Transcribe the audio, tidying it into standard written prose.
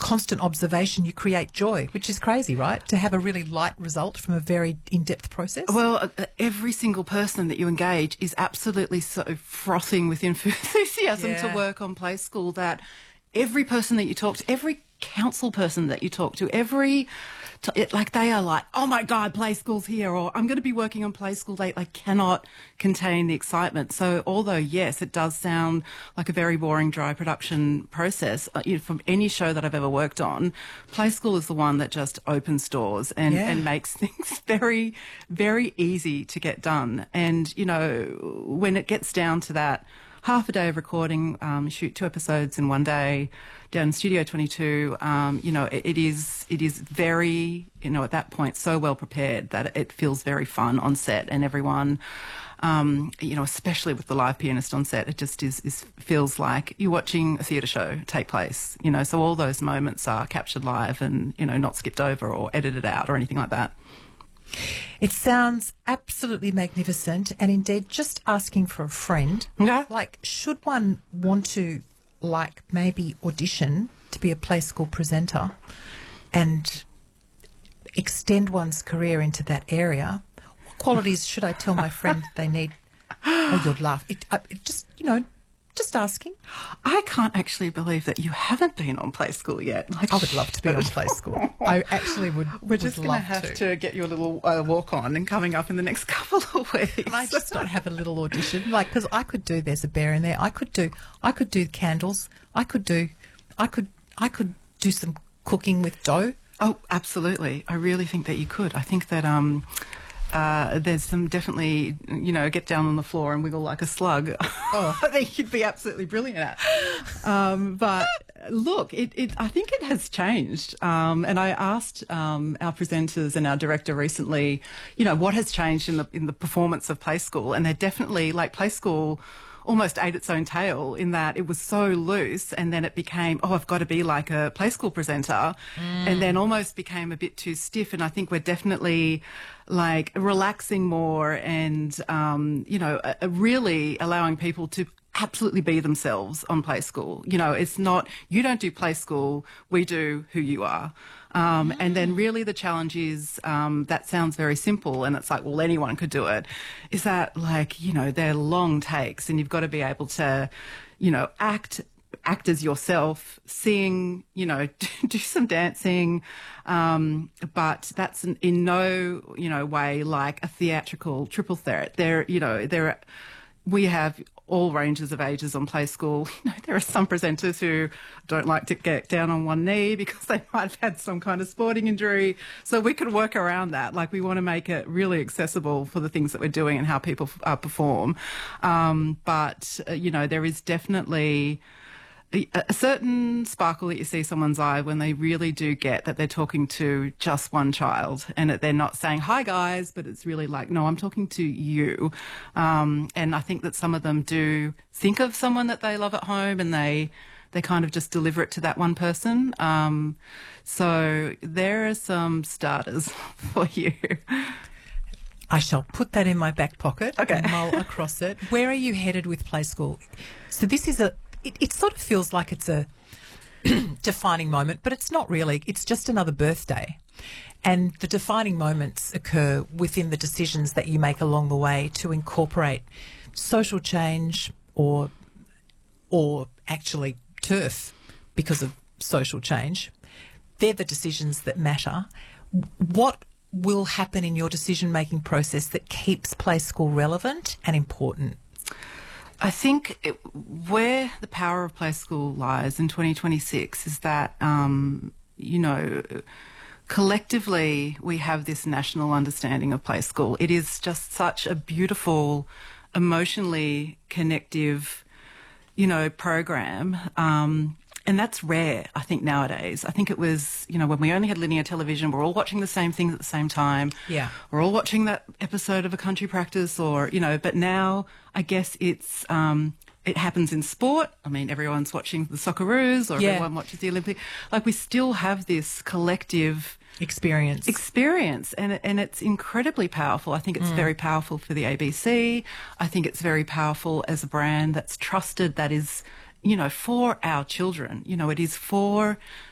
constant observation, you create joy, which is crazy, right? To have a really light result from a very in-depth process. Well, every single person that you engage is absolutely so frothing with enthusiasm to work on Play School that every person that you talk to, every council person that you talk to, they are like, oh my God, Play School's here, or I'm going to be working on Play School. They cannot contain the excitement. So although, yes, it does sound like a very boring, dry production process, from any show that I've ever worked on, Play School is the one that just opens doors and makes things very, very easy to get done. And, when it gets down to that, half a day of recording, shoot 2 episodes in one day down in Studio 22. It is very, at that point, so well prepared that it feels very fun on set, and everyone, especially with the live pianist on set, it just feels like you're watching a theatre show take place. So all those moments are captured live and, not skipped over or edited out or anything like that. It sounds absolutely magnificent, and indeed, just asking for a friend, should one want to, maybe audition to be a Play School presenter and extend one's career into that area, what qualities should I tell my friend they need? Oh, you'd laugh. Just asking. I can't actually believe that you haven't been on Play School yet. I would love to be on Play School. I actually would. We're just going to have to get you a little walk on and coming up in the next couple of weeks. And I just don't have a little audition, because I could do. There's a bear in there. I could do candles. I could do some cooking with dough. Oh, absolutely. I really think that you could. I think that there's some definitely, get down on the floor and wiggle like a slug. Oh. I think you'd be absolutely brilliant at. But look, I think it has changed. And I asked our presenters and our director recently, what has changed in the performance of Play School, and they're definitely Play School almost ate its own tail in that it was so loose, and then it became, I've got to be like a Play School presenter, and then almost became a bit too stiff. And I think we're definitely relaxing more and, really allowing people to absolutely be themselves on Play School. It's not, you don't do Play School, we do who you are. And then really the challenge is, that sounds very simple and it's well, anyone could do it, is that they're long takes and you've got to be able to, act as yourself, sing, do some dancing, but that's in no, way like a theatrical triple threat. We have all ranges of ages on Play School. There are some presenters who don't like to get down on one knee because they might have had some kind of sporting injury. So we could work around that. We want to make it really accessible for the things that we're doing and how people perform. But there is definitely a certain sparkle that you see someone's eye when they really do get that they're talking to just one child and that they're not saying, hi guys, but it's really no, I'm talking to you. And I think that some of them do think of someone that they love at home and they kind of just deliver it to that one person. So there are some starters for you. I shall put that in my back pocket and mull across it. Where are you headed with Play School? So this is it sort of feels like it's a defining moment, but it's not really. It's just another birthday. And the defining moments occur within the decisions that you make along the way to incorporate social change or actually turf because of social change. They're the decisions that matter. What will happen in your decision-making process that keeps Play School relevant and important? I think where the power of Play School lies in 2026 is that, collectively we have this national understanding of Play School. It is just such a beautiful, emotionally connective, program. And that's rare, I think, nowadays. I think it was, when we only had linear television, we're all watching the same things at the same time. Yeah. We're all watching that episode of A Country Practice but now I guess it's, it happens in sport. I mean, everyone's watching the Socceroos or everyone watches the Olympic. We still have this collective experience and it's incredibly powerful. I think it's very powerful for the ABC. I think it's very powerful as a brand that's trusted, that is, for our children. It is for